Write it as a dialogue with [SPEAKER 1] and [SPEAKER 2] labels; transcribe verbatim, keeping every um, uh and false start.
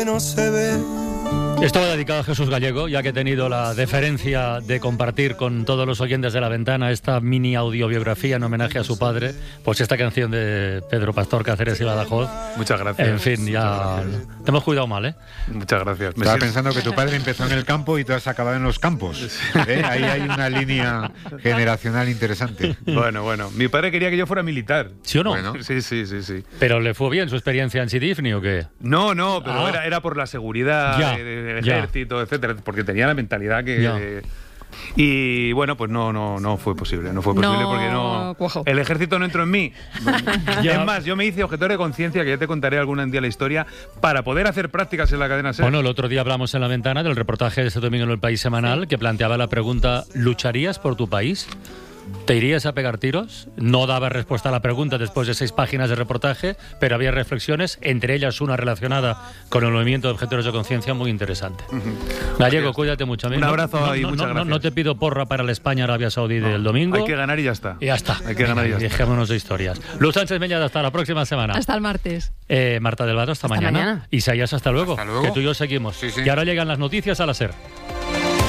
[SPEAKER 1] No se ve.
[SPEAKER 2] Esto va dedicado a Jesús Gallego, ya que he tenido la deferencia de compartir con todos los oyentes de La Ventana esta mini audiobiografía en homenaje a su padre, pues esta canción de Pedro Pastor Cáceres y Badajoz.
[SPEAKER 3] Muchas gracias.
[SPEAKER 2] En fin, ya te hemos cuidado mal, ¿eh?
[SPEAKER 3] Muchas gracias.
[SPEAKER 4] Me Estaba siento... pensando que tu padre empezó en el campo y tú has acabado en los campos. ¿Eh? Ahí hay una línea generacional interesante.
[SPEAKER 3] Bueno, bueno. Mi padre quería que yo fuera militar.
[SPEAKER 2] ¿Sí o no?
[SPEAKER 4] Bueno.
[SPEAKER 3] Sí, sí, sí, sí.
[SPEAKER 2] ¿Pero le fue bien su experiencia en Sidifni o qué?
[SPEAKER 3] No, no, pero
[SPEAKER 2] Ah.
[SPEAKER 3] era, era por la seguridad
[SPEAKER 2] Ya,
[SPEAKER 3] del
[SPEAKER 2] ya.
[SPEAKER 3] ejército, etcétera, porque tenía la mentalidad que...
[SPEAKER 2] Ya.
[SPEAKER 3] Y bueno, pues no, no, no fue posible, no fue posible
[SPEAKER 5] No
[SPEAKER 3] porque no...
[SPEAKER 5] cuajó.
[SPEAKER 3] El ejército no entró en mí.
[SPEAKER 2] Ya.
[SPEAKER 3] Es más, yo me hice objetor de conciencia, que ya te contaré algún día la historia, para poder hacer prácticas en la cadena SER.
[SPEAKER 2] Bueno, el otro día hablamos en La Ventana del reportaje de este domingo en El País Semanal, que planteaba la pregunta: ¿lucharías por tu país? ¿Te irías a pegar tiros? No daba respuesta a la pregunta después de seis páginas de reportaje, pero había reflexiones, entre ellas una relacionada con el movimiento de objetores de conciencia muy interesante. Uh-huh. Gallego, cuídate mucho.
[SPEAKER 3] Un abrazo
[SPEAKER 2] no,
[SPEAKER 3] y
[SPEAKER 2] no,
[SPEAKER 3] muchas
[SPEAKER 2] no,
[SPEAKER 3] gracias.
[SPEAKER 2] No te pido porra para el España-Arabia Saudí no, del domingo.
[SPEAKER 3] Hay que ganar y ya está.
[SPEAKER 2] Y ya está.
[SPEAKER 3] Hay que ganar y ya está.
[SPEAKER 2] Dejémonos de historias. Luz Sánchez Meñada, hasta la próxima semana.
[SPEAKER 5] Hasta el martes.
[SPEAKER 2] Eh, Marta del Vado, hasta,
[SPEAKER 5] hasta
[SPEAKER 2] mañana.
[SPEAKER 5] mañana.
[SPEAKER 2] Isaías, hasta luego.
[SPEAKER 4] Hasta luego.
[SPEAKER 2] Que tú y yo seguimos.
[SPEAKER 4] Sí, sí.
[SPEAKER 2] Y ahora llegan las noticias a la SER.